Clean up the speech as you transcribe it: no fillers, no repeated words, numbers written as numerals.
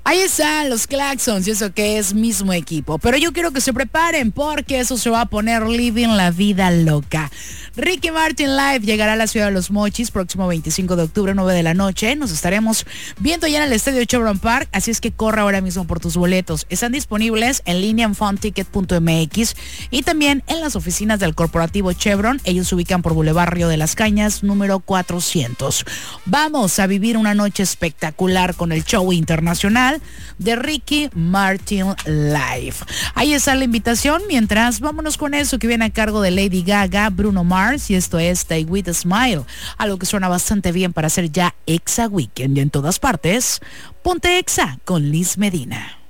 Ahí están los Claxons y eso que es mismo equipo. Pero yo quiero que se preparen porque eso se va a poner living la vida loca. Ricky Martin Live llegará a la ciudad de Los Mochis próximo 25 de octubre, 9 de la noche. Nos estaremos viendo ya en el estadio Chevron Park, así es que corre ahora mismo por tus boletos. Están disponibles en línea en funticket.mx y también en las oficinas del corporativo Chevron. Ellos se ubican por Boulevard Río de las Cañas, número 400. Vamos a vivir una noche espectacular con el show internacional de Ricky Martin Live. Ahí está la invitación. Mientras, vámonos con eso que viene a cargo de Lady Gaga, Bruno Mars, y esto es Stay With a Smile, algo que suena bastante bien para hacer ya Exa Weekend. Y en todas partes, ponte Exa con Liz Medina.